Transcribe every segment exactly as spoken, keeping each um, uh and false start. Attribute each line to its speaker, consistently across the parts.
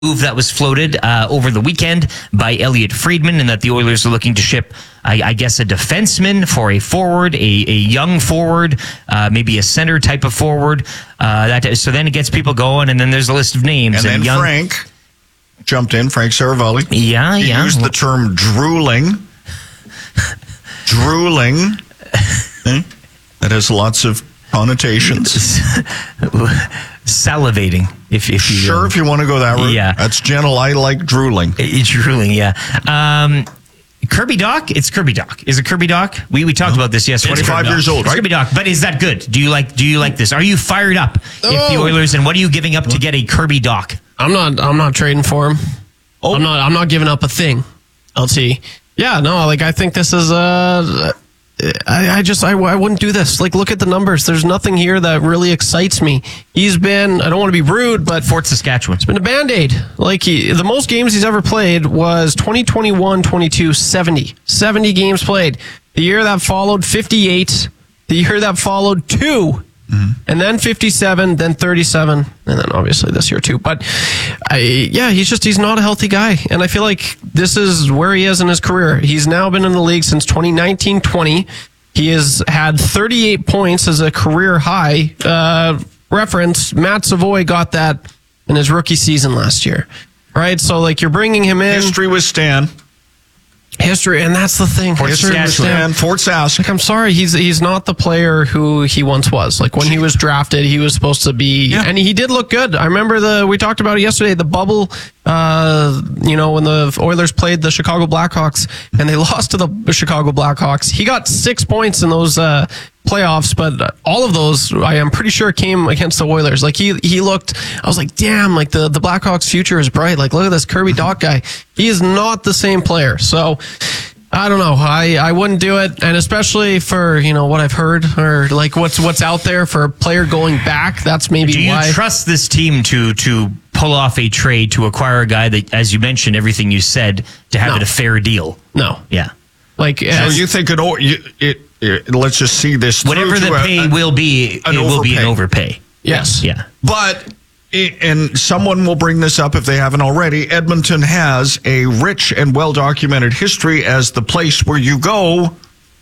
Speaker 1: move that was floated uh, over the weekend by Elliot Friedman, and that the Oilers are looking to ship, I, I guess, a defenseman for a forward, a, a young forward, uh, maybe a center type of forward. Uh, that so then it gets people going, and then there's a list of names.
Speaker 2: And, and then young, Frank jumped in, Frank Saravalli.
Speaker 1: Yeah,
Speaker 2: he
Speaker 1: yeah.
Speaker 2: used the term drooling. drooling. Okay. That has lots of connotations.
Speaker 1: Salivating, if if you
Speaker 2: sure, if you want to go that route.
Speaker 1: Yeah,
Speaker 2: that's gentle. I like drooling.
Speaker 1: It's drooling, yeah. Um, Kirby Dach, it's Kirby Dach. Is it Kirby Dach? We we talked no. about this yesterday.
Speaker 2: twenty-five years old,
Speaker 1: it's
Speaker 2: right?
Speaker 1: Kirby Dach, but is that good? Do you like do you like this? Are you fired up? Oh. If the Oilers, and what are you giving up to get a Kirby Dach?
Speaker 3: I'm not. I'm not trading for him. Oh. I'm not. I'm not giving up a thing. L T. Yeah, no. Like I think this is uh I, I just, I, I wouldn't do this. Like, look at the numbers. There's nothing here that really excites me. He's been, I don't want to be rude, but
Speaker 1: Fort Saskatchewan.
Speaker 3: It's been a Band-Aid. Like, he, the most games he's ever played was twenty twenty-one twenty-two, seventy. seventy games played. The year that followed, fifty-eight. The year that followed, two. Mm-hmm. And then fifty-seven, then thirty-seven, and then obviously this year too. But I, yeah, he's just, he's not a healthy guy. And I feel like this is where he is in his career. He's now been in the league since twenty nineteen twenty. He has had thirty-eight points as a career high. Uh, reference, Matt Savoy got that in his rookie season last year. Right? So, like, you're bringing him in.
Speaker 2: History with Stan.
Speaker 3: History, and that's the thing.
Speaker 2: Fort Saskatchewan, Fort Sask.
Speaker 3: Like, I'm sorry, he's he's not the player who he once was. Like, when he was drafted, he was supposed to be, yeah. and he did look good. I remember the we talked about it yesterday. The bubble, uh, you know, when the Oilers played the Chicago Blackhawks and they lost to the Chicago Blackhawks. He got six points in those uh, playoffs, but all of those, I am pretty sure, came against the Oilers. Like, he he looked, I was like, damn, like the the Blackhawks' future is bright. Like, look at this Kirby Dach guy. He is not the same player. So, I don't know. I, I wouldn't do it, and especially for, you know, what I've heard, or like what's what's out there for a player going back. That's maybe why.
Speaker 1: Do you
Speaker 3: why.
Speaker 1: trust this team to to pull off a trade to acquire a guy that, as you mentioned, everything you said, to have
Speaker 3: no.
Speaker 1: it a fair deal?
Speaker 3: No.
Speaker 1: Yeah.
Speaker 3: Like,
Speaker 2: so
Speaker 3: as,
Speaker 2: you think it, it, it, it? Let's just see this.
Speaker 1: Whatever the pay a, will be, it will be an overpay.
Speaker 3: Yes.
Speaker 1: Yeah.
Speaker 2: But. And someone will bring this up if they haven't already. Edmonton has a rich and well-documented history as the place where you go,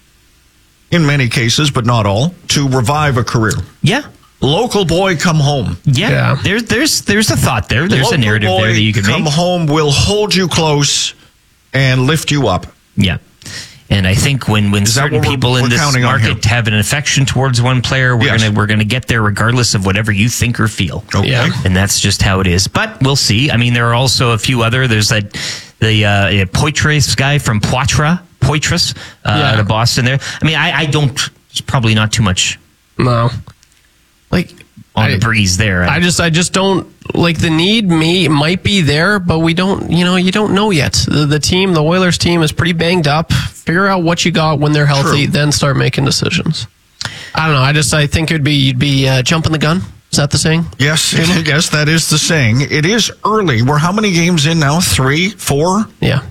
Speaker 2: in many cases, but not all, to revive a career.
Speaker 1: Yeah.
Speaker 2: Local boy, come home.
Speaker 1: Yeah. yeah. There's there's there's a thought there. There's
Speaker 2: Local
Speaker 1: a narrative
Speaker 2: boy,
Speaker 1: there that you can
Speaker 2: come
Speaker 1: make.
Speaker 2: Come home will hold you close and lift you up.
Speaker 1: Yeah. And I think when, when certain people in this market have an affection towards one player, we're yes. gonna we're gonna get there regardless of whatever you think or feel.
Speaker 2: Okay. Yeah.
Speaker 1: And that's just how it is. But we'll see. I mean, there are also a few other. There's that the uh, Poitras guy from Poitras, Poitras, uh, yeah. out of Boston. There. I mean, I, I don't. It's probably not too much.
Speaker 3: No. Like.
Speaker 1: On
Speaker 3: I,
Speaker 1: the breeze there.
Speaker 3: I just I just don't like the need may might be there, but we don't, you know, you don't know yet. The, the team, the Oilers team is pretty banged up. Figure out what you got when they're healthy, True. Then start making decisions. I don't know. I just I think it'd be you'd be uh, jumping the gun. Is that the saying?
Speaker 2: Yes, yes, that is the saying. It is early. We're how many games in now? Three, four?
Speaker 3: Yeah.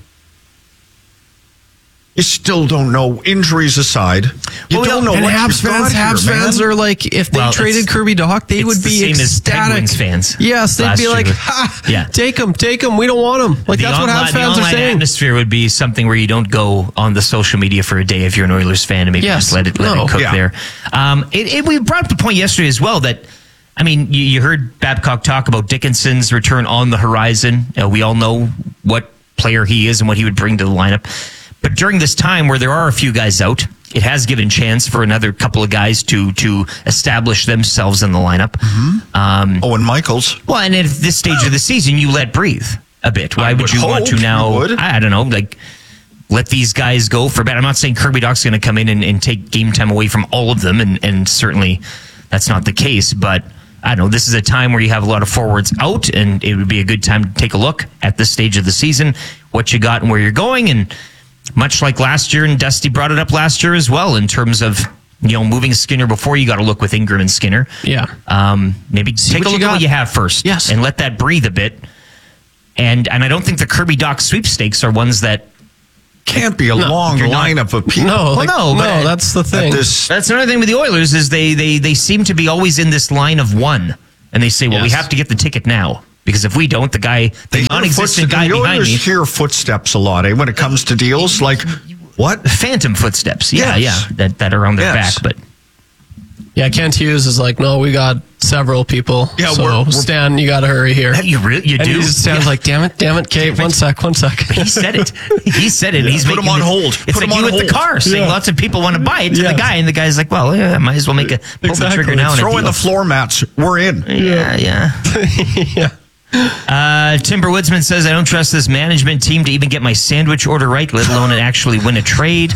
Speaker 2: You still don't know, injuries aside. You
Speaker 3: well,
Speaker 2: don't know
Speaker 3: and
Speaker 2: what
Speaker 3: Habs
Speaker 2: you
Speaker 3: fans,
Speaker 2: got
Speaker 3: Habs
Speaker 2: here,
Speaker 3: fans
Speaker 2: man.
Speaker 3: are like, if they
Speaker 1: well,
Speaker 3: traded Kirby Dach, they would
Speaker 1: the
Speaker 3: be
Speaker 1: same
Speaker 3: ecstatic.
Speaker 1: As fans.
Speaker 3: Yes, they'd be like,
Speaker 1: year.
Speaker 3: ha,
Speaker 1: yeah.
Speaker 3: take him, take him. We don't want him. Like,
Speaker 1: the
Speaker 3: that's
Speaker 1: online,
Speaker 3: what Habs fans
Speaker 1: the
Speaker 3: are saying.
Speaker 1: The atmosphere would be something where you don't go on the social media for a day if you're an Oilers fan and maybe
Speaker 3: yes.
Speaker 1: just let it, let
Speaker 3: no.
Speaker 1: it cook
Speaker 2: yeah.
Speaker 1: there. Um, it, it, we brought up the point yesterday as well that, I mean, you, you heard Babcock talk about Dickinson's return on the horizon. Uh, we all know what player he is and what he would bring to the lineup. But during this time where there are a few guys out, it has given chance for another couple of guys to to establish themselves in the lineup.
Speaker 2: Mm-hmm. Um, Owen Michaels.
Speaker 1: Well, and at this stage of the season, you let breathe a bit. Why would, would you want to now? I, I don't know, like let these guys go for a bit. I'm not saying Kirby Dach's going to come in and, and take game time away from all of them, and, and certainly that's not the case. But I don't know. This is a time where you have a lot of forwards out, and it would be a good time to take a look at this stage of the season, what you got and where you're going, and. Much like last year, and Dusty brought it up last year as well, in terms of, you know, moving Skinner before you got to look with Ingram and Skinner.
Speaker 3: Yeah.
Speaker 1: Um, maybe See take a look at what you have first.
Speaker 3: Yes.
Speaker 1: And let that breathe a bit. And and I don't think the Kirby Dach sweepstakes are ones that
Speaker 2: can't be a no, long lineup of people.
Speaker 3: No, like,
Speaker 1: well, no,
Speaker 3: no, that's the thing.
Speaker 1: This, that's another thing with the Oilers is they they they seem to be always in this line of one, and they say, well, yes. we have to get the ticket now. Because if we don't, the guy, the non-existent guy behind me,
Speaker 2: hear footsteps a lot. Eh? When it comes to deals, like what
Speaker 1: phantom footsteps? Yeah, yes. yeah, that that are on their yes. back, but.
Speaker 3: Yeah, Kent Hughes is like, no, we got several people. Yeah, so we're, we're, Stan, you got to hurry here.
Speaker 1: You really, you
Speaker 3: and
Speaker 1: do.
Speaker 3: Stan's yeah. like, damn it, damn it, Kate, one sec, one sec.
Speaker 1: He said it. He said it. Yeah. He's
Speaker 2: Put
Speaker 1: making
Speaker 2: him on
Speaker 1: it,
Speaker 2: hold.
Speaker 1: It's
Speaker 2: Put
Speaker 1: like you
Speaker 2: with
Speaker 1: hold. the car saying yeah. lots of people want to buy it to yeah. the guy, and the guy's like, well, yeah, I might as well make a pull exactly. the trigger now.
Speaker 2: Throw in the floor mats. We're in.
Speaker 1: Yeah, yeah.
Speaker 3: yeah.
Speaker 1: Uh, Timber Woodsman says, I don't trust this management team to even get my sandwich order right, let alone actually win a trade.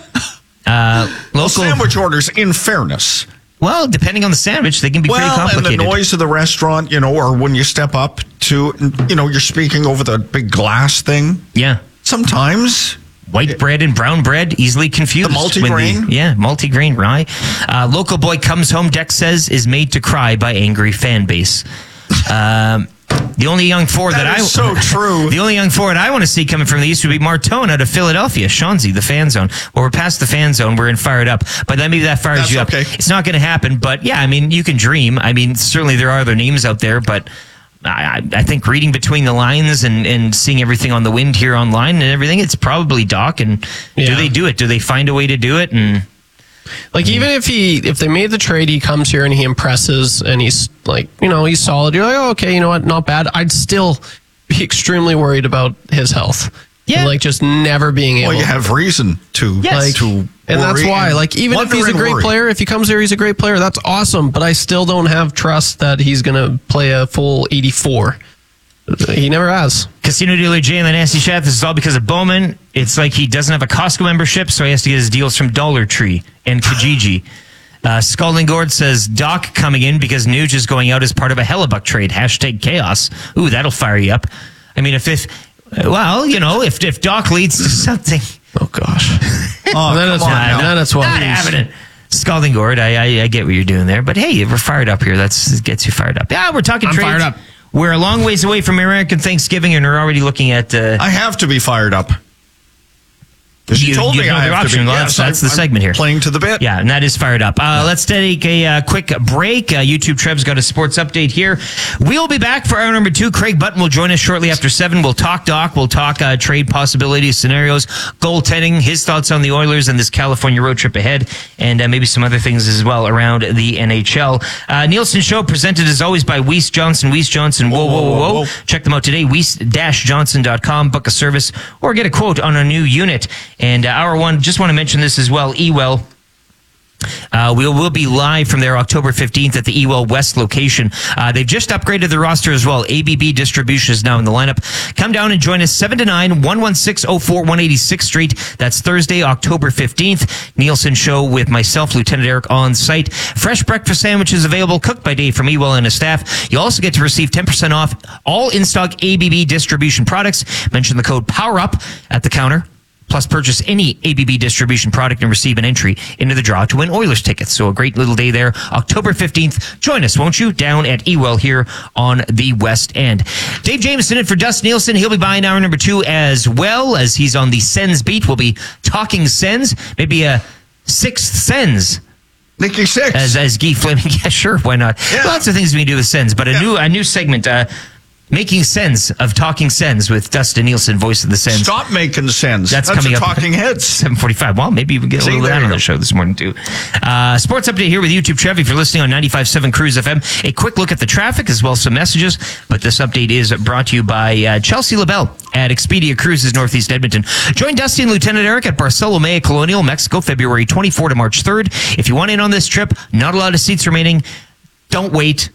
Speaker 1: Uh, local
Speaker 2: well, sandwich orders, in fairness.
Speaker 1: Well, depending on the sandwich, they can be
Speaker 2: well,
Speaker 1: pretty complicated.
Speaker 2: And the noise of the restaurant, you know, or when you step up to, you know, you're speaking over the big glass thing.
Speaker 1: Yeah.
Speaker 2: Sometimes.
Speaker 1: White it, bread and brown bread, easily confused.
Speaker 2: The multigrain?
Speaker 1: The, yeah, multigrain rye. Uh, local boy comes home, Dex says, is made to cry by angry fan base. Um... The only young forward that,
Speaker 2: that
Speaker 1: I
Speaker 2: so true.
Speaker 1: The only young forward I want to see coming from the East would be Martone out of Philadelphia. Shawnzy, the fan zone. Well, we're past the fan zone. We're in fired up, but then maybe that fires That's you up.
Speaker 2: Okay.
Speaker 1: It's not going to happen, but yeah, I mean, you can dream. I mean, certainly there are other names out there, but I, I think reading between the lines and, and seeing everything on the wind here online and everything, it's probably Doc. And yeah. do they do it? Do they find a way to do it? And
Speaker 3: Like, even if he, if they made the trade, he comes here and he impresses and he's like, you know, he's solid. You're like, oh, okay, you know what? Not bad. I'd still be extremely worried about his health.
Speaker 1: Yeah.
Speaker 3: And, like, just never being able.
Speaker 2: Well, you have reason to.
Speaker 1: Yes.
Speaker 3: Like,
Speaker 2: to
Speaker 3: and that's why, like, even if he's a great worry. player, if he comes here, he's a great player. That's awesome. But I still don't have trust that he's going to play a full eighty-four. He never has.
Speaker 1: Casino dealer Jay in the Nasty Chat. This is all because of Bowman. It's like he doesn't have a Costco membership, so he has to get his deals from Dollar Tree and Kijiji. Uh, Scalding Gord says Doc coming in because Nuge is going out as part of a Hellebuck trade. Hashtag chaos. Ooh, that'll fire you up. I mean, if if well, you know, if if Doc leads to something.
Speaker 3: Oh gosh.
Speaker 2: oh,
Speaker 3: then, it's
Speaker 2: on,
Speaker 3: not, then it's what
Speaker 1: not happening. Scalding Gord, I, I I get what you're doing there, but hey, we're fired up here. That's gets you fired up. Yeah, we're talking
Speaker 3: I'm
Speaker 1: trades.
Speaker 3: fired up.
Speaker 1: We're a long ways away from American Thanksgiving, and we're already looking at. Uh,
Speaker 2: I have to be fired up. You, you told
Speaker 1: you
Speaker 2: me
Speaker 1: know
Speaker 2: I have
Speaker 1: option.
Speaker 2: to be.
Speaker 1: Well,
Speaker 2: yes,
Speaker 1: that's, that's the
Speaker 2: I'm
Speaker 1: segment here.
Speaker 2: Playing to the bit.
Speaker 1: Yeah, and that is fired up. Uh, let's take a uh, quick break. Uh, YouTube Trev's got a sports update here. We'll be back for hour number two. Craig Button will join us shortly after seven. We'll talk Doc. We'll talk uh, trade possibilities, scenarios, goaltending, his thoughts on the Oilers and this California road trip ahead, and uh, maybe some other things as well around the N H L. Uh, Nielsen Show presented as always by Weiss Johnson. Weiss Johnson. Whoa, whoa, whoa, whoa. whoa. Check them out today. Weiss Johnson dot com. Book a service or get a quote on a new unit. And uh, hour one. Just want to mention this as well. Ewell. Uh, we will be live from there October fifteenth at the Ewell West location. Uh, they've just upgraded the roster as well. A B B Distribution is now in the lineup. Come down and join us seven to nine, one one six oh four, one eighty-sixth Street. That's Thursday, October fifteenth. Nielsen Show with myself, Lieutenant Eric, on site. Fresh breakfast sandwiches available, cooked by Dave from Ewell and his staff. You also get to receive ten percent off all in-stock A B B Distribution products. Mention the code POWERUP at the counter. Plus, purchase any A B B Distribution product and receive an entry into the draw to win Oilers tickets. So a great little day there, October fifteenth. Join us, won't you, down at Ewell here on the West End. Dave Jameson in for Dust Nielsen. He'll be buying hour number two as well, as he's on the Sens beat. We'll be talking Sens, maybe a sixth Sens.
Speaker 2: Nicky Six.
Speaker 1: As, as Guy Fleming. Yeah, sure, why not? Yeah. Lots of things we can do with Sens, but a yeah. new a new segment, uh, Making Sense of Talking Sens with Dustin Nielsen, voice of the Sens.
Speaker 2: Stop making sense.
Speaker 1: That's,
Speaker 2: That's
Speaker 1: coming
Speaker 2: a
Speaker 1: up.
Speaker 2: Talking Heads.
Speaker 1: seven forty-five. Well, maybe we get a
Speaker 2: See,
Speaker 1: little bit on
Speaker 2: go.
Speaker 1: the show this morning, too. Uh, sports update here with YouTube Trev. If you're listening on ninety-five point seven Cruise F M, a quick look at the traffic as well as some messages. But this update is brought to you by uh, Chelsea LaBelle at Expedia Cruises, Northeast Edmonton. Join Dusty and Lieutenant Eric at Barcelona Colonial, Mexico, February twenty-fourth to March third. If you want in on this trip, not a lot of seats remaining. Don't wait.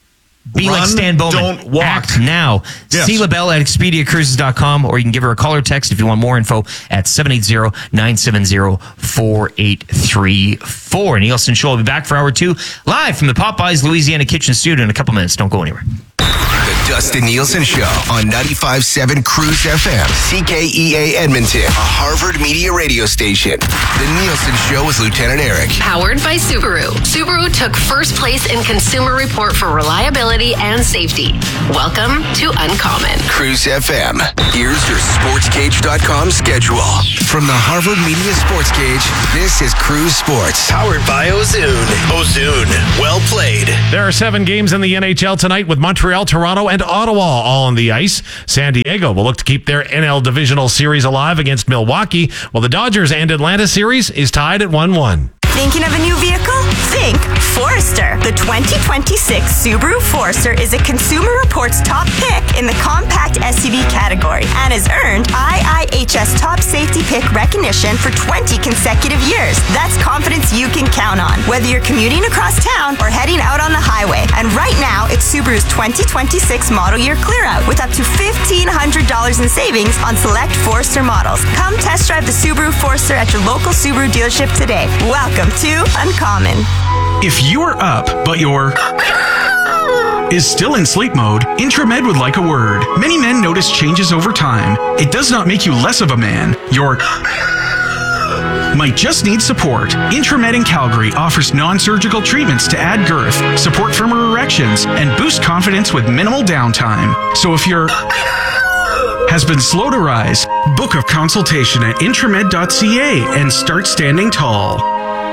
Speaker 1: Be
Speaker 2: Run,
Speaker 1: like Stan Bowman.
Speaker 2: Don't walk.
Speaker 1: Act now.
Speaker 2: Yes.
Speaker 1: See LaBelle at Expedia Cruises dot com, or you can give her a call or text if you want more info at seven eight zero, nine seven zero, four eight three four. Nielsen Show will be back for hour two, live from the Popeyes Louisiana Kitchen Studio in a couple minutes. Don't go anywhere.
Speaker 4: The Dustin Nielsen Show on ninety-five point seven Cruise F M, C K E A Edmonton, a Harvard Media radio station. The Nielsen Show with Lieutenant Eric.
Speaker 5: Powered by Subaru. Subaru took first place in Consumer Report for reliability and safety. Welcome to Uncommon.
Speaker 4: Cruise F M. Here's your sports cage dot com schedule. From the Harvard Media Sports Cage, this is Cruise Sports.
Speaker 6: Powered by Ozune. Ozune. Well played.
Speaker 7: There are seven games in the N H L tonight with Montreal, Toronto,
Speaker 6: and Ottawa all on the ice. San Diego will look to keep their N L Divisional Series alive against Milwaukee, while the Dodgers and Atlanta series is tied at one one.
Speaker 7: Thinking of a new vehicle? Think Forester. The twenty twenty-six Subaru Forester is a Consumer Reports top pick in the compact S U V category and has earned I I H S Top Safety Pick recognition for twenty consecutive years. That's confidence you can count on, whether you're commuting across town or heading out on the highway. And right now, it's Subaru's twenty twenty-six model year clear out with up to fifteen hundred dollars in savings on select Forester models. Come test drive the Subaru Forester at your local Subaru dealership today. Welcome to Uncommon.
Speaker 8: If you're up, but your is still in sleep mode, Intramed would like a word. Many men notice changes over time. It does not make you less of a man. Your might just need support. Intramed in Calgary offers non-surgical treatments to add girth, support firmer erections, and boost confidence with minimal downtime. So if you're has been slow to rise, book a consultation at intramed dot c a and start standing tall.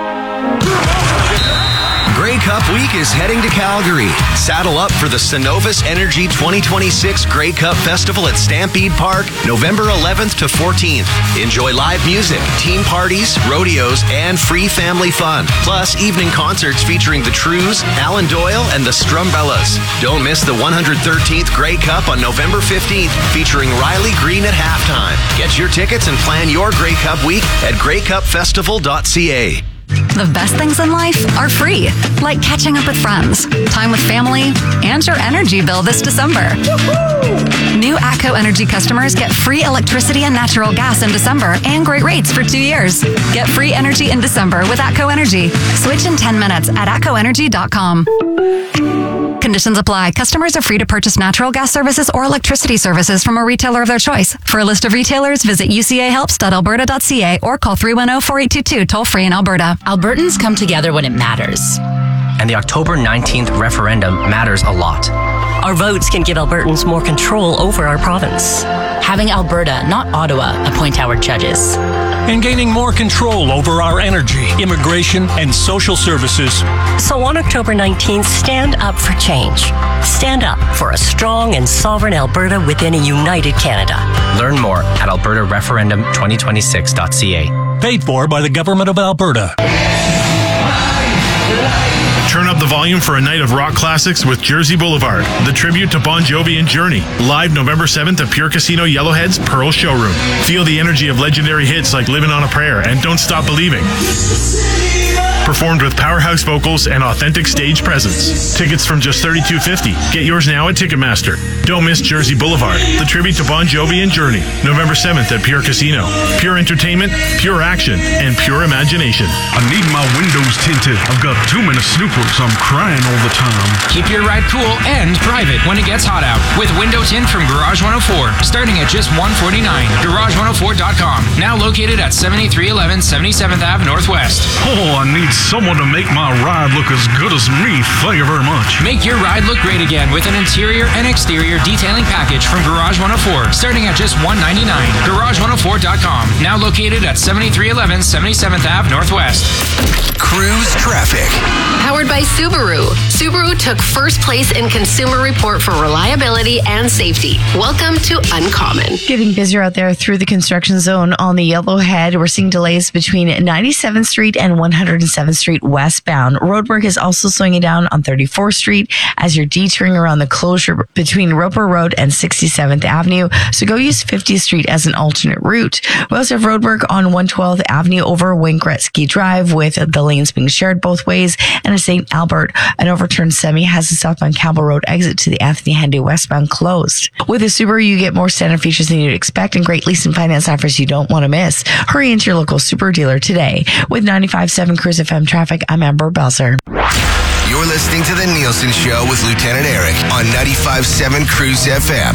Speaker 4: Grey Cup Week is heading to Calgary. Saddle up for the Cenovus Energy twenty twenty-six Grey Cup Festival at Stampede Park, November eleventh to fourteenth. Enjoy live music, team parties, rodeos, and free family fun. Plus, evening concerts featuring the Trews, Alan Doyle, and the Strumbellas. Don't miss the one hundred thirteenth Grey Cup on November fifteenth, featuring Riley Green at halftime. Get your tickets and plan your Grey Cup Week at grey cup festival dot c a.
Speaker 9: The best things in life are free, like catching up with friends, time with family, and your energy bill this December. Woo-hoo! New ATCO Energy customers get free electricity and natural gas in December and great rates for two years. Get free energy in December with ATCO Energy. Switch in ten minutes at atco energy dot com. Conditions apply. Customers are free to purchase natural gas services or electricity services from a retailer of their choice. For a list of retailers, visit u c a helps dot alberta dot c a or call three one zero, four eight two two toll free in Alberta.
Speaker 10: Albertans come together when it matters.
Speaker 11: And the October nineteenth referendum matters a lot.
Speaker 10: Our votes can give Albertans more control over our province. Having Alberta, not Ottawa, appoint our judges.
Speaker 12: And gaining more control over our energy, immigration, and social services.
Speaker 10: So on October nineteenth, stand up for change. Stand up for a strong and sovereign Alberta within a united Canada.
Speaker 11: Learn more at alberta referendum twenty twenty-six dot c a.
Speaker 12: Paid for by the Government of Alberta.
Speaker 13: Turn up the volume for a night of rock classics with Jersey Boulevard, the tribute to Bon Jovi and Journey. Live November seventh at Pure Casino Yellowhead's Pearl Showroom. Feel the energy of legendary hits like Living on a Prayer and Don't Stop Believing. Performed with powerhouse vocals and authentic stage presence. Tickets from just thirty-two fifty. Get yours now at Ticketmaster. Don't miss Jersey Boulevard, the tribute to Bon Jovi and Journey. November seventh at Pure Casino. Pure entertainment, pure action, and pure imagination.
Speaker 8: I need my windows tinted. I've got too many snoopers. I'm crying all the time.
Speaker 14: Keep your ride cool and private when it gets hot out with window tint from Garage one oh four, starting at just one hundred forty-nine dollars. garage one oh four dot com. Now located at seventy-three eleven seventy-seventh Avenue Northwest.
Speaker 8: Oh, I need someone to make my ride look as good as me. Thank you very much.
Speaker 14: Make your ride look great again with an interior and exterior detailing package from Garage one oh four, starting at just one hundred ninety-nine dollars. garage one oh four dot com. Now located at seventy-three eleven seventy-seventh Avenue Northwest.
Speaker 4: Cruise traffic.
Speaker 5: Powered by Subaru. Subaru took first place in Consumer Report for reliability and safety. Welcome to Uncommon.
Speaker 15: Getting busier out there through the construction zone on the Yellowhead. We're seeing delays between ninety-seventh Street and one hundred seventh Street westbound. Roadwork is also slowing you down on thirty-fourth Street as you're detouring around the closure between Roper Road and sixty-seventh Avenue. So go use fiftieth Street as an alternate route. We also have roadwork on one hundred twelfth Avenue over Wayne Gretzky Drive with the lanes being shared both ways. And at Saint Albert, an overturned semi has the southbound Campbell Road exit to the Anthony Henday westbound closed. With a Subaru, you get more standard features than you'd expect and great lease and finance offers you don't want to miss. Hurry into your local Subaru dealer today. With ninety-five point seven Cruise F M traffic, I'm Amber Belzer.
Speaker 4: You're listening to The Nielsen Show with Lieutenant Eric on ninety-five point seven Cruise F M.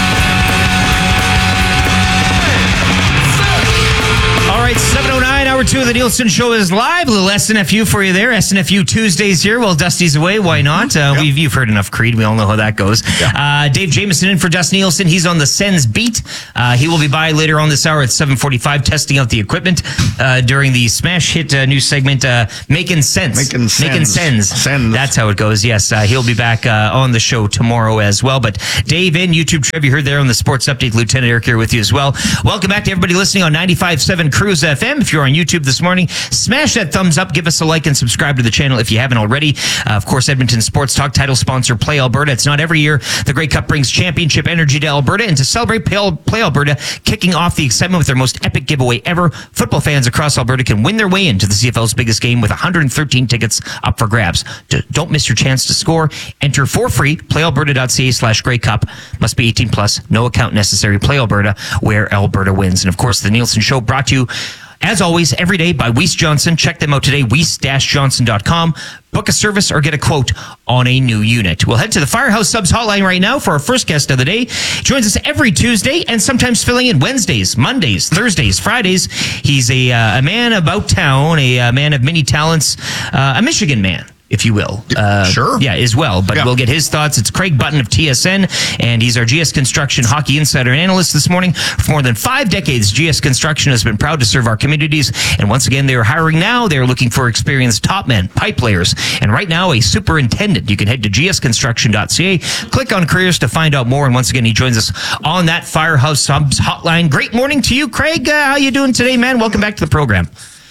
Speaker 1: All right, seven oh nine, hour two of the Nielsen Show is live. A little S N F U for you there. S N F U Tuesdays here. Well, Dusty's away. Why not? Uh, yep. we've, you've heard enough Creed. We all know how that goes. Yep. Uh, Dave Jameson in for Dusty Nielsen. He's on the Sens beat. Uh, he will be by later on this hour at seven forty-five testing out the equipment uh, during the Smash Hit uh, news segment, uh, Making Sense.
Speaker 2: Making Sense.
Speaker 1: Making Sense.
Speaker 2: Sense.
Speaker 1: That's how it goes. Yes, uh, he'll be back uh, on the show tomorrow as well. But Dave in YouTube Trev, you heard there on the Sports Update. Lieutenant Eric here with you as well. Welcome back to everybody listening on ninety-five point seven Cruise F M. If you're on YouTube this morning, smash that thumbs up, give us a like, and subscribe to the channel if you haven't already. Uh, of course, Edmonton Sports Talk, title sponsor, Play Alberta. It's not every year the Grey Cup brings championship energy to Alberta, and to celebrate Play Alberta, kicking off the excitement with their most epic giveaway ever, football fans across Alberta can win their way into the C F L's biggest game with one hundred thirteen tickets up for grabs. Don't miss your chance to score. Enter for free, playalberta.ca slash Grey Cup. Must be eighteen plus, no account necessary. Play Alberta, where Alberta wins. And of course, the Nielsen Show brought to you, as always, every day by Weiss Johnson. Check them out today, weiss dash johnson dot com. Book a service or get a quote on a new unit. We'll head to the Firehouse Subs hotline right now for our first guest of the day. Joins us every Tuesday and sometimes filling in Wednesdays, Mondays, Thursdays, Fridays. He's a, uh, a man about town, a, a man of many talents, uh, a Michigan man, if you will. Uh,
Speaker 2: sure.
Speaker 1: Yeah, as well. But yeah. We'll get his thoughts. It's Craig Button of T S N, and he's our G S Construction Hockey Insider Analyst this morning. For more than five decades, G S Construction has been proud to serve our communities. And once again, they're hiring now. They're looking for experienced top men, pipe layers, and right now, a superintendent. You can head to g s construction dot c a, click on careers to find out more. And once again, he joins us on that Firehouse Subs hotline. Great morning to you, Craig. Uh, how you doing today, man? Welcome back to the program.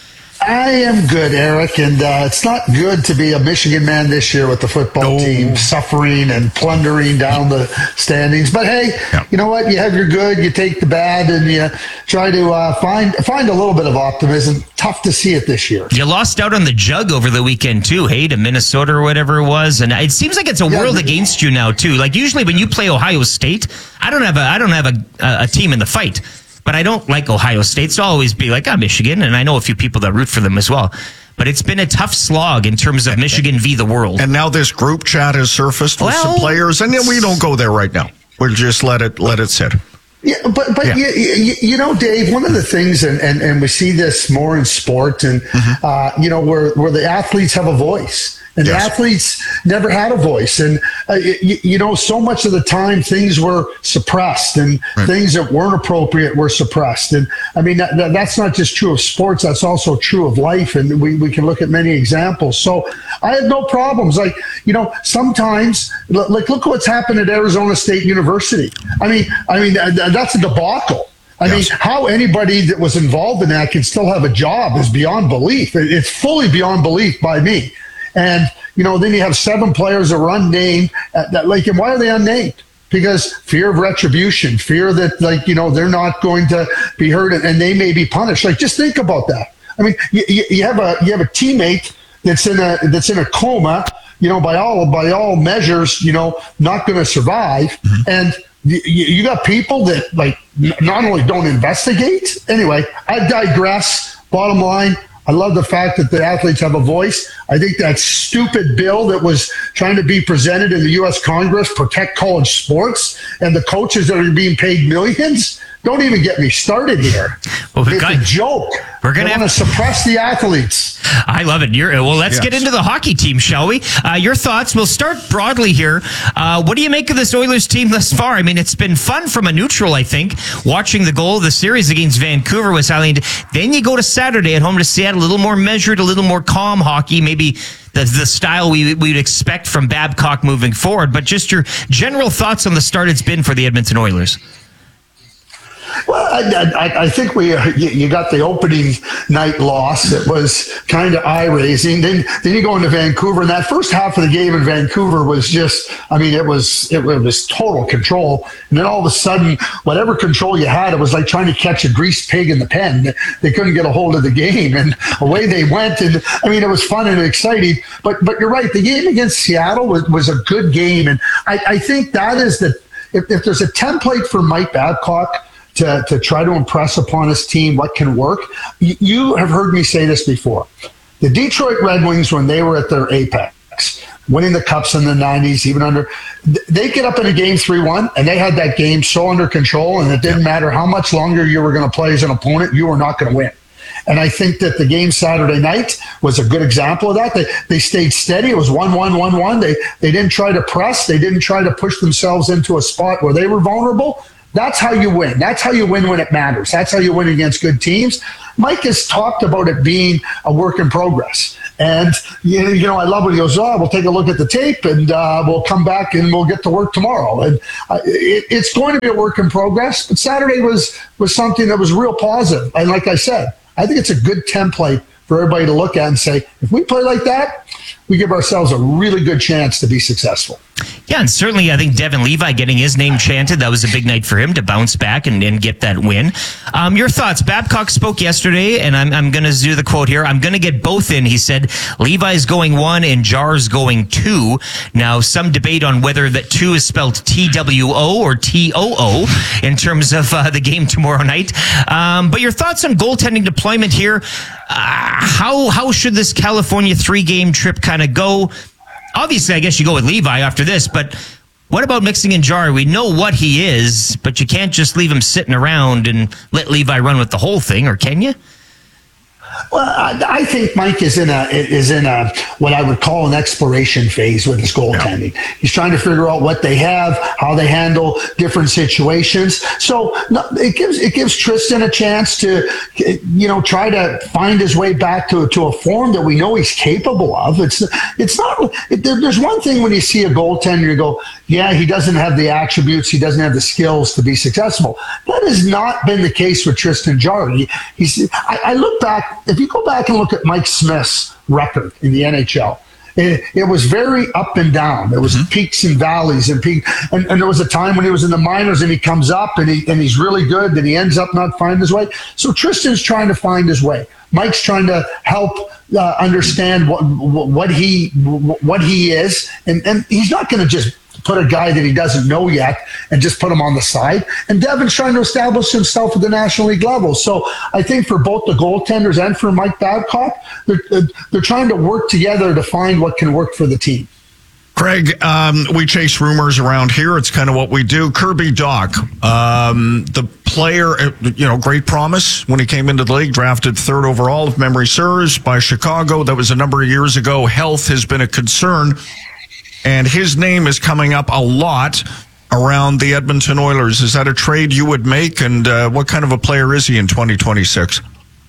Speaker 16: I am good, Eric, and uh, it's not good to be a Michigan man this year with the football no. team suffering and plundering down the standings. But hey, yeah. you know what? You have your good, you take the bad, and you try to uh, find find a little bit of optimism. Tough to see it this year.
Speaker 1: You lost out on the jug over the weekend too, hey, to Minnesota or whatever it was, and it seems like it's a yeah, world against you now too. Like usually when you play Ohio State, I don't have a I don't have a a team in the fight. But I don't like Ohio State, so I'll always be like, ah, oh, Michigan, and I know a few people that root for them as well. But it's been a tough slog in terms of Michigan v. the world.
Speaker 2: And now this group chat has surfaced with well, some players, and we don't go there right now. We'll just let it let it sit.
Speaker 16: Yeah, but but yeah. You, you, you know, Dave, one of the things, and, and, and we see this more in sport, and mm-hmm. uh, you know, where where the athletes have a voice. And yes. the athletes never had a voice. And, uh, you, you know, so much of the time things were suppressed and right. things that weren't appropriate were suppressed. And, I mean, that, that, that's not just true of sports. That's also true of life. And we, we can look at many examples. So I have no problems. Like, you know, sometimes, like, look what's happened at Arizona State University. I mean, I mean, that's a debacle. I yes. mean, how anybody that was involved in that can still have a job is beyond belief. It's fully beyond belief by me. And, you know, then you have seven players that were unnamed. Uh, that, like, and why are they unnamed? Because fear of retribution, fear that, like, you know, they're not going to be heard and they may be punished. Like, just think about that. I mean, you, you have a you have a teammate that's in a that's in a coma. You know, by all by all measures, you know, not going to survive. Mm-hmm. And you, you got people that, like, not only don't investigate. Anyway, I digress. Bottom line. I love the fact that the athletes have a voice. I think that stupid bill that was trying to be presented in the U S Congress, Protect College Sports, and the coaches that are being paid millions, don't even get me started here. Well, it's got, a joke. We're going to suppress the athletes.
Speaker 1: I love it. You're, well, let's yes. get into the hockey team, shall we? Uh, your thoughts. We'll start broadly here. Uh, what do you make of this Oilers team thus far? I mean, it's been fun from a neutral, I think. Watching the goal of the series against Vancouver was highly. Then you go to Saturday at home to Seattle, a little more measured, a little more calm hockey, maybe the, the style we we'd expect from Babcock moving forward. But just your general thoughts on the start it's been for the Edmonton Oilers.
Speaker 16: Well, I, I, I think we uh, you, you got the opening night loss. It was kind of eye-raising. Then then you go into Vancouver, and that first half of the game in Vancouver was just, I mean, it was it, it was total control. And then all of a sudden, whatever control you had, it was like trying to catch a greased pig in the pen. They couldn't get a hold of the game, and away they went. And I mean, it was fun and exciting. But but you're right, the game against Seattle was, was a good game, and I, I think that is the if, if there's a template for Mike Babcock to, to try to impress upon his team what can work. You, you have heard me say this before. The Detroit Red Wings, when they were at their apex, winning the Cups in the nineties, even under, they get up in a game three one, and they had that game so under control, and it didn't matter how much longer you were going to play as an opponent, you were not going to win. And I think that the game Saturday night was a good example of that. They they stayed steady. It was one one, one one. They, they didn't try to press. They didn't try to push themselves into a spot where they were vulnerable. That's how you win. That's how you win when it matters. That's how you win against good teams. Mike has talked about it being a work in progress. And, you know, I love when he goes, oh, we'll take a look at the tape and uh, we'll come back and we'll get to work tomorrow. And uh, it, it's going to be a work in progress. But Saturday was, was something that was real positive. And like I said, I think it's a good template for everybody to look at and say, if we play like that, we give ourselves a really good chance to be successful.
Speaker 1: Yeah, and certainly I think Devin Levi getting his name chanted, that was a big night for him to bounce back and, and get that win. Um, your thoughts? Babcock spoke yesterday, and I'm, I'm going to do the quote here. I'm going to get both in. He said, Levi's going one and Jar's going two. Now, some debate on whether that two is spelled T W O or T O O in terms of uh, the game tomorrow night. Um, but your thoughts on goaltending deployment here? Uh, how, how should this California three-game trip kind of go? Obviously, I guess you go with Levi after this, but what about mixing in Jar? We know what he is, but you can't just leave him sitting around and let Levi run with the whole thing, or can you?
Speaker 16: Well, I think Mike is in a is in a what I would call an exploration phase with his goaltending. Yeah. He's trying to figure out what they have, how they handle different situations. So no, it gives it gives Tristan a chance to, you know, try to find his way back to to a form that we know he's capable of. It's it's not. It, there's one thing when you see a goaltender, you go, yeah, he doesn't have the attributes, he doesn't have the skills to be successful. That has not been the case with Tristan Jarry. He, he's. I, I look back. If you go back and look at Mike Smith's record in the N H L, it, it was very up and down. There was mm-hmm. peaks and valleys, and peak. And, and there was a time when he was in the minors and he comes up and he and he's really good. Then he ends up not finding his way. So Tristan's trying to find his way. Mike's trying to help uh, understand what what he what he is, and and he's not going to just put a guy that he doesn't know yet and just put him on the side. And Devin's trying to establish himself at the National League level. So I think for both the goaltenders and for Mike Babcock, they're, they're trying to work together to find what can work for the team.
Speaker 2: Craig, um, we chase rumors around here. It's kind of what we do. Kirby Dach, um, the player, you know, great promise when he came into the league, drafted third overall, if memory serves, by Chicago. That was a number of years ago. Health has been a concern, and his name is coming up a lot around the Edmonton Oilers. Is that a trade you would make, and uh, what kind of a player is he in twenty twenty-six?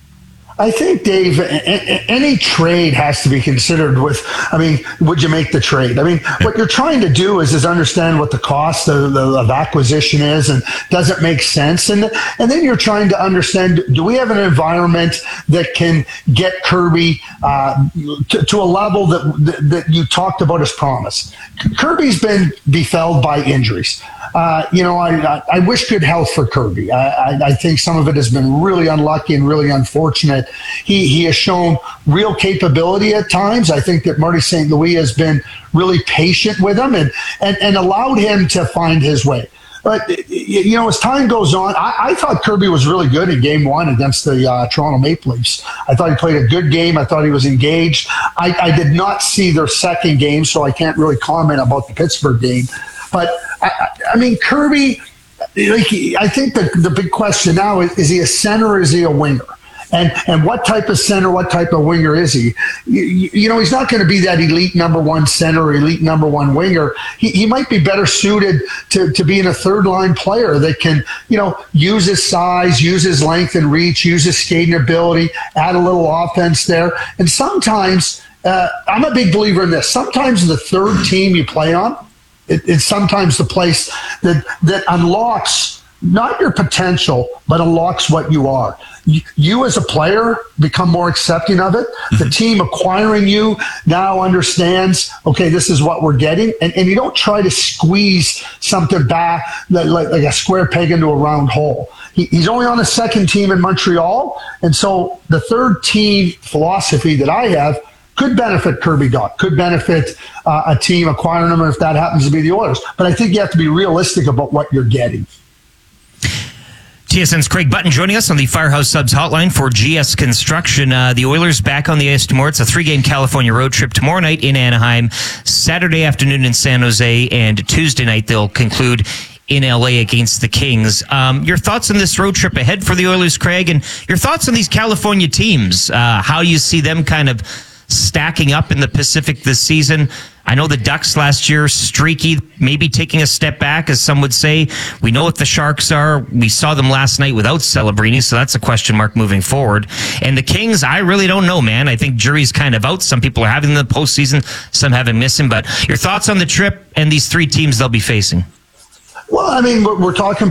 Speaker 16: I think, Dave, any trade has to be considered with, I mean, would you make the trade? I mean, what you're trying to do is, is understand what the cost of, of acquisition is, and does it make sense? And, and then you're trying to understand, do we have an environment that can get Kirby uh, to, to a level that, that, that you talked about as promise? Kirby's been befelled by injuries. Uh, you know, I, I wish good health for Kirby. I, I, I think some of it has been really unlucky and really unfortunate. He he has shown real capability at times. I think that Marty Saint Louis has been really patient with him and, and, and allowed him to find his way. But, you know, as time goes on, I, I thought Kirby was really good in game one against the uh, Toronto Maple Leafs. I thought he played a good game. I thought he was engaged. I, I did not see their second game, so I can't really comment about the Pittsburgh game. But, I, I mean, Kirby, like, I think the, the big question now is, is he a center or is he a winger? And and what type of center, what type of winger is he? You, you know, he's not going to be that elite number one center or elite number one winger. He, he might be better suited to, to being a third line player that can, you know, use his size, use his length and reach, use his skating ability, add a little offense there. And sometimes, uh, I'm a big believer in this. Sometimes the third team you play on, it, it's sometimes the place that that unlocks not your potential, but unlocks what you are. You, you as a player become more accepting of it. The team acquiring you now understands, okay, this is what we're getting. And, and you don't try to squeeze something back like, like, like a square peg into a round hole. He, he's only on the second team in Montreal. And so the third team philosophy that I have could benefit Kirby Dach, could benefit uh, a team acquiring him if that happens to be the Oilers. But I think you have to be realistic about what you're getting.
Speaker 1: T S N's Craig Button joining us on the Firehouse Subs hotline for G S Construction. Uh, the Oilers back on the ice tomorrow. It's a three-game California road trip tomorrow night in Anaheim, Saturday afternoon in San Jose, and Tuesday night they'll conclude in L A against the Kings. Um, your thoughts on this road trip ahead for the Oilers, Craig, and your thoughts on these California teams, uh, how you see them kind of stacking up in the Pacific this season. I know the Ducks last year, streaky, maybe taking a step back, as some would say. We know what the Sharks are. We saw them last night without Celebrini, so that's a question mark moving forward. And the Kings, I really don't know, man. I think jury's kind of out. Some people are having the postseason, some haven't missed him. But your thoughts on the trip and these three teams they'll be facing?
Speaker 16: Well, I mean, we're, we're talking